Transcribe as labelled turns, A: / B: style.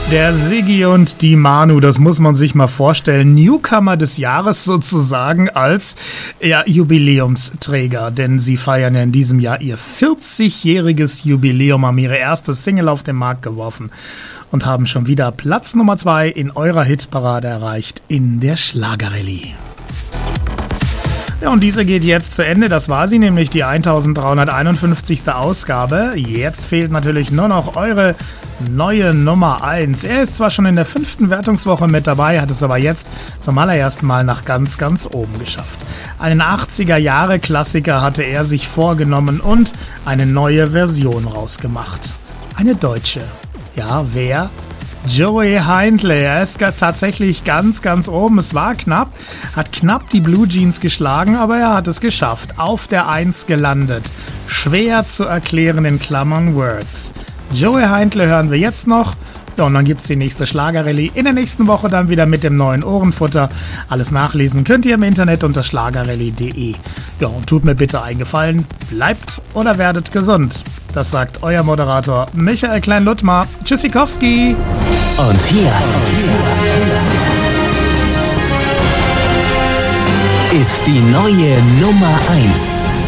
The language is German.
A: Der Siggi und die Manu, das muss man sich mal vorstellen. Newcomer des Jahres sozusagen als Jubiläumsträger. Denn sie feiern ja in diesem Jahr ihr 40-jähriges Jubiläum, haben ihre erste Single auf den Markt geworfen und haben schon wieder Platz Nummer 2 in eurer Hitparade erreicht in der Schlagerrallye. Ja, und diese geht jetzt zu Ende. Das war sie, nämlich die 1351. Ausgabe. Jetzt fehlt natürlich nur noch eure neue Nummer 1. Er ist zwar schon in der 5. Wertungswoche mit dabei, hat es aber jetzt zum allerersten Mal nach ganz, ganz oben geschafft. Einen 80er-Jahre-Klassiker hatte er sich vorgenommen und eine neue Version rausgemacht. Eine deutsche. Ja, wer? Joey Heindle, er ist tatsächlich ganz, ganz oben. Es war knapp, hat knapp die Blue Jeans geschlagen, aber er hat es geschafft. Auf der 1 gelandet. Schwer zu erklären in Klammern Words. Joey Heindle hören wir jetzt noch. Ja, und dann gibt's die nächste Schlagerrallye in der nächsten Woche dann wieder mit dem neuen Ohrenfutter. Alles nachlesen könnt ihr im Internet unter schlagerrallye.de. Ja, und tut mir bitte einen Gefallen, bleibt oder werdet gesund. Das sagt euer Moderator Michael Klein-Luttmar. Tschüssikowski!
B: Und hier ist die neue Nummer 1.